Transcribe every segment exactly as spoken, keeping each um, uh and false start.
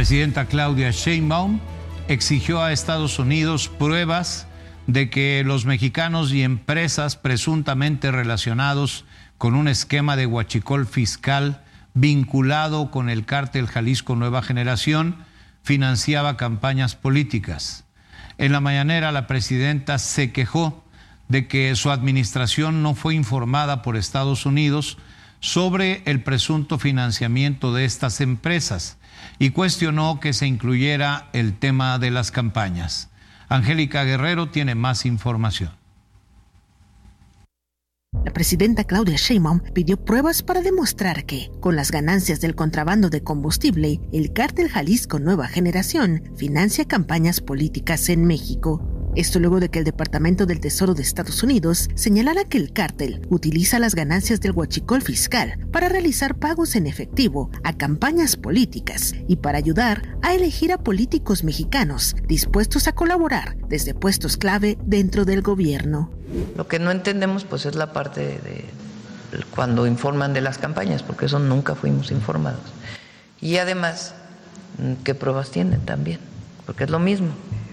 presidenta Claudia Sheinbaum exigió a Estados Unidos pruebas de que los mexicanos y empresas presuntamente relacionados con un esquema de huachicol fiscal vinculado con el cártel Jalisco Nueva Generación financiaba campañas políticas. En la mañanera, la presidenta se quejó de que su administración no fue informada por Estados Unidos sobre el presunto financiamiento de estas empresas y cuestionó que se incluyera el tema de las campañas. Angélica Guerrero tiene más información. La presidenta Claudia Sheinbaum pidió pruebas para demostrar que, con las ganancias del contrabando de combustible, el cártel Jalisco Nueva Generación financia campañas políticas en México. Esto luego de que el Departamento del Tesoro de Estados Unidos señalara que el cártel utiliza las ganancias del huachicol fiscal para realizar pagos en efectivo a campañas políticas y para ayudar a elegir a políticos mexicanos dispuestos a colaborar desde puestos clave dentro del gobierno. Lo que no entendemos pues es la parte de, de cuando informan de las campañas, porque eso nunca fuimos informados. Y además, ¿qué pruebas tienen también? Porque es lo mismo.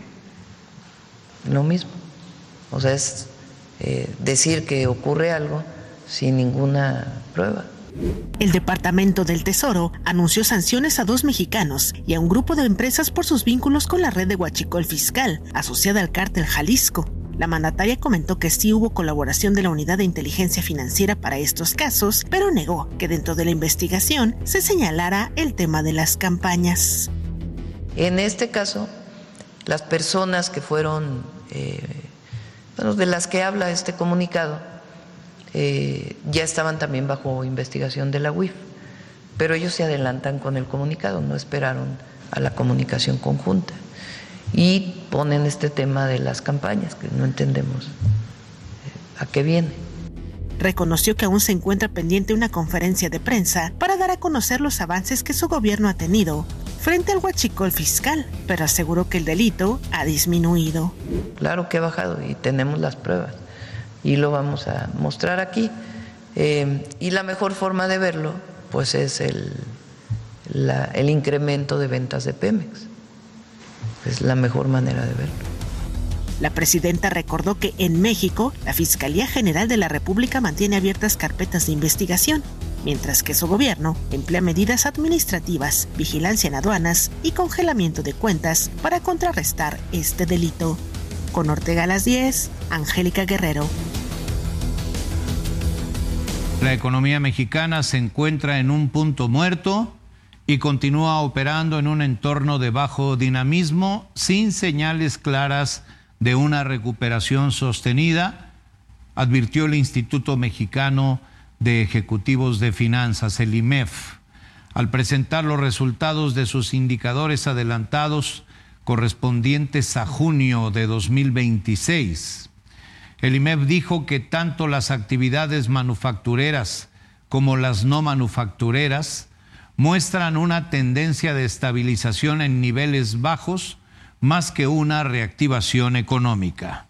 Lo mismo, o sea, es eh, decir que ocurre algo sin ninguna prueba. El Departamento del Tesoro anunció sanciones a dos mexicanos y a un grupo de empresas por sus vínculos con la red de huachicol fiscal asociada al cártel Jalisco. La mandataria comentó que sí hubo colaboración de la Unidad de Inteligencia Financiera para estos casos, pero negó que dentro de la investigación se señalara el tema de las campañas. En este caso, las personas que fueron, eh, bueno, de las que habla este comunicado, eh, ya estaban también bajo investigación de la U I F, pero ellos se adelantan con el comunicado, no esperaron a la comunicación conjunta y ponen este tema de las campañas, que no entendemos eh, a qué viene. Reconoció que aún se encuentra pendiente una conferencia de prensa para dar a conocer los avances que su gobierno ha tenido frente al huachicol fiscal, pero aseguró que el delito ha disminuido. Claro que ha bajado y tenemos las pruebas y lo vamos a mostrar aquí. Eh, y la mejor forma de verlo pues es el, la, el incremento de ventas de Pemex. Es la mejor manera de verlo. La presidenta recordó que en México la Fiscalía General de la República mantiene abiertas carpetas de investigación, mientras que su gobierno emplea medidas administrativas, vigilancia en aduanas y congelamiento de cuentas para contrarrestar este delito. Con Ortega a las diez, Angélica Guerrero. La economía mexicana se encuentra en un punto muerto y continúa operando en un entorno de bajo dinamismo sin señales claras de una recuperación sostenida, advirtió el Instituto Mexicano de Ejecutivos de Finanzas, el I M E F, al presentar los resultados de sus indicadores adelantados correspondientes a junio de dos mil veintiséis. El I M E F dijo que tanto las actividades manufactureras como las no manufactureras muestran una tendencia de estabilización en niveles bajos más que una reactivación económica.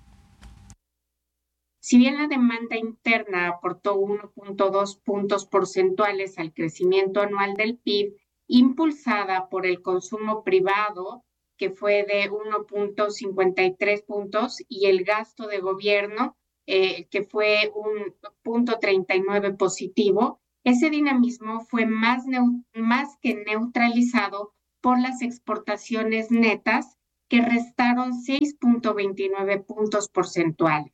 Si bien la demanda interna aportó uno punto dos puntos porcentuales al crecimiento anual del P I B, impulsada por el consumo privado, que fue de uno punto cincuenta y tres puntos, y el gasto de gobierno, eh, que fue un punto treinta y nueve positivo, ese dinamismo fue más, neu- más que neutralizado por las exportaciones netas, que restaron seis punto veintinueve puntos porcentuales.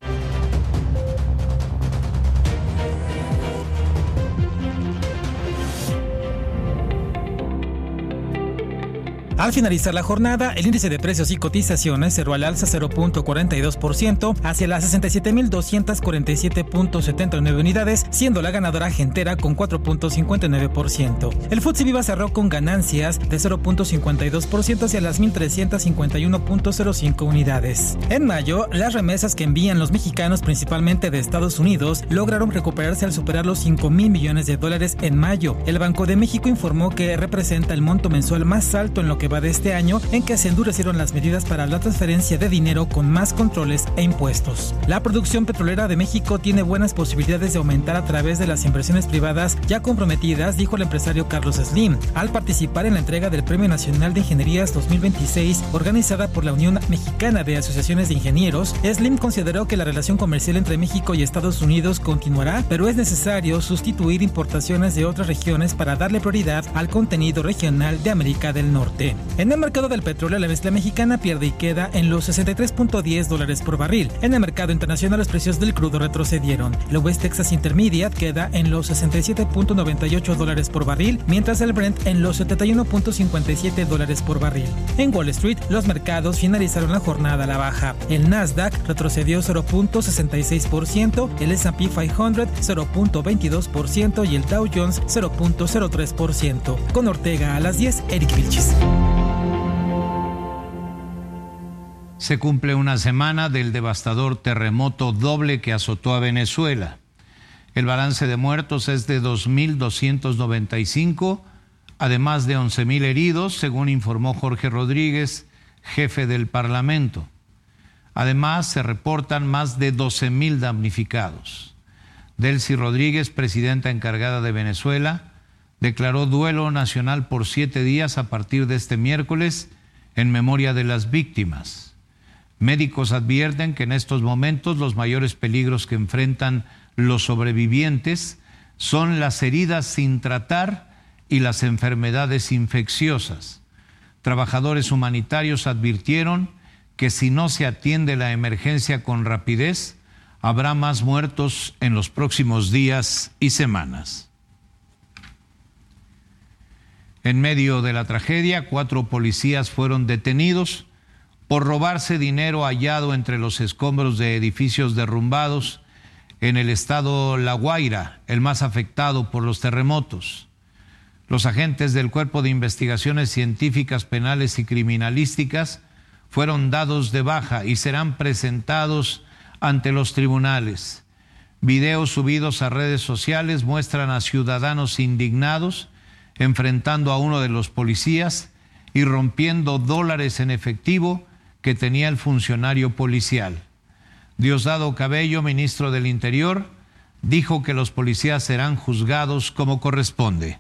Al finalizar la jornada, el índice de precios y cotizaciones cerró al alza cero punto cuarenta y dos por ciento hacia las sesenta y siete mil doscientos cuarenta y siete punto setenta y nueve unidades, siendo la ganadora Gentera con cuatro punto cincuenta y nueve por ciento. El F T S E Viva cerró con ganancias de cero punto cincuenta y dos por ciento hacia las mil trescientos cincuenta y uno punto cero cinco unidades. En mayo, las remesas que envían los mexicanos, principalmente de Estados Unidos, lograron recuperarse al superar los cinco mil millones de dólares en mayo. El Banco de México informó que representa el monto mensual más alto en lo que va de este año, en que se endurecieron las medidas para la transferencia de dinero con más controles e impuestos. La producción petrolera de México tiene buenas posibilidades de aumentar a través de las inversiones privadas ya comprometidas, dijo el empresario Carlos Slim, al participar en la entrega del Premio Nacional de Ingenierías dos mil veintiséis, organizada por la Unión Mexicana de Asociaciones de Ingenieros. Slim consideró que la relación comercial entre México y Estados Unidos continuará, pero es necesario sustituir importaciones de otras regiones para darle prioridad al contenido regional de América del Norte. En el mercado del petróleo, la mezcla mexicana pierde y queda en los sesenta y tres punto diez dólares por barril. En el mercado internacional, los precios del crudo retrocedieron. El West Texas Intermediate queda en los sesenta y siete punto noventa y ocho dólares por barril, mientras el Brent en los setenta y uno punto cincuenta y siete dólares por barril. En Wall Street, los mercados finalizaron la jornada a la baja. El Nasdaq retrocedió cero punto sesenta y seis por ciento, el ese and pe quinientos cero punto veintidós por ciento y el Dow Jones cero punto cero tres por ciento. Con Ortega a las diez, Eric Vilchis. Se cumple una semana del devastador terremoto doble que azotó a Venezuela. El balance de muertos es de dos mil doscientos noventa y cinco, además de once mil heridos, según informó Jorge Rodríguez, jefe del Parlamento. Además, se reportan más de doce mil damnificados. Delcy Rodríguez, presidenta encargada de Venezuela, declaró duelo nacional por siete días a partir de este miércoles en memoria de las víctimas. Médicos advierten que en estos momentos los mayores peligros que enfrentan los sobrevivientes son las heridas sin tratar y las enfermedades infecciosas. Trabajadores humanitarios advirtieron que si no se atiende la emergencia con rapidez, habrá más muertos en los próximos días y semanas. En medio de la tragedia, cuatro policías fueron detenidos por robarse dinero hallado entre los escombros de edificios derrumbados en el estado La Guaira, el más afectado por los terremotos. Los agentes del Cuerpo de Investigaciones Científicas, Penales y Criminalísticas fueron dados de baja y serán presentados ante los tribunales. Videos subidos a redes sociales muestran a ciudadanos indignados enfrentando a uno de los policías y rompiendo dólares en efectivo que tenía el funcionario policial. Diosdado Cabello, ministro del Interior, dijo que los policías serán juzgados como corresponde.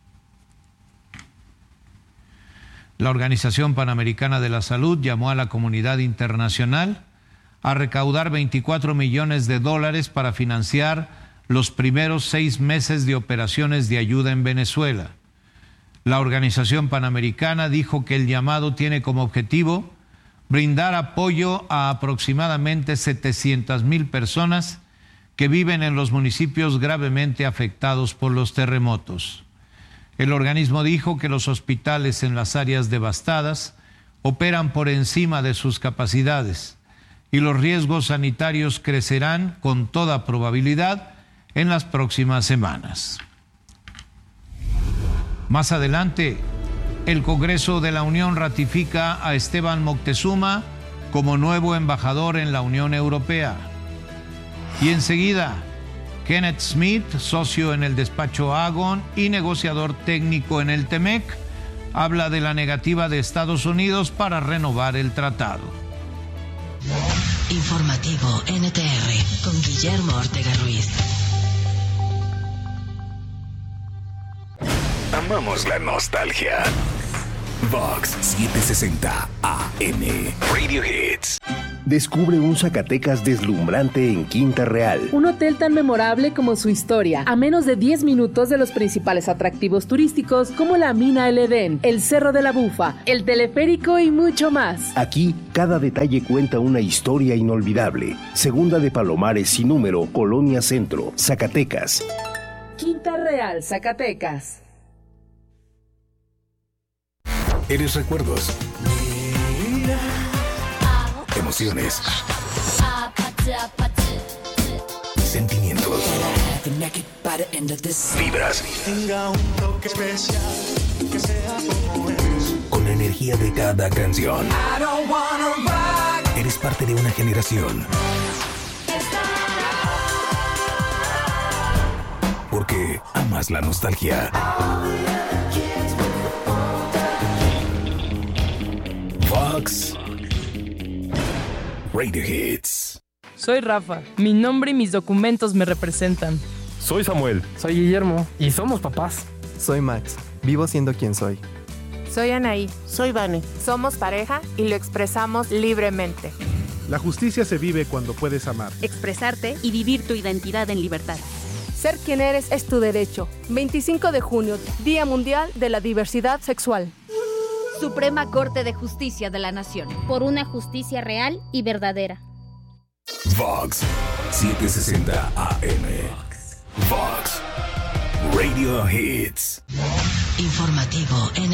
La Organización Panamericana de la Salud llamó a la comunidad internacional a recaudar veinticuatro millones de dólares para financiar los primeros seis meses de operaciones de ayuda en Venezuela. La Organización Panamericana dijo que el llamado tiene como objetivo brindar apoyo a aproximadamente setecientas mil personas que viven en los municipios gravemente afectados por los terremotos. El organismo dijo que los hospitales en las áreas devastadas operan por encima de sus capacidades y los riesgos sanitarios crecerán con toda probabilidad en las próximas semanas. Más adelante, el Congreso de la Unión ratifica a Esteban Moctezuma como nuevo embajador en la Unión Europea. Y enseguida, Kenneth Smith, socio en el despacho Agon y negociador técnico en el Temec, habla de la negativa de Estados Unidos para renovar el tratado. Informativo N T R con Guillermo Ortega Ruiz. Amamos la nostalgia. Vox setecientos sesenta A M Radio Hits. Descubre un Zacatecas deslumbrante en Quinta Real. Un hotel tan memorable como su historia, a menos de diez minutos de los principales atractivos turísticos como la Mina El Edén, el Cerro de la Bufa, el teleférico y mucho más. Aquí, cada detalle cuenta una historia inolvidable. Segunda de Palomares sin número, Colonia Centro, Zacatecas. Quinta Real, Zacatecas. Eres recuerdos, emociones, sentimientos, vibras, con la energía de cada canción. Eres parte de una generación, porque amas la nostalgia. Radio Hits. Soy Rafa. Mi nombre y mis documentos me representan. Soy Samuel. Soy Guillermo. Y somos papás. Soy Max. Vivo siendo quien soy. Soy Anaí. Soy Vane. Somos pareja y lo expresamos libremente. La justicia se vive cuando puedes amar, expresarte y vivir tu identidad en libertad. Ser quien eres es tu derecho. veinticinco de junio, Día Mundial de la Diversidad Sexual. Suprema Corte de Justicia de la Nación. Por una justicia real y verdadera. Vox setecientos sesenta A M. Vox Radio Hits. Informativo en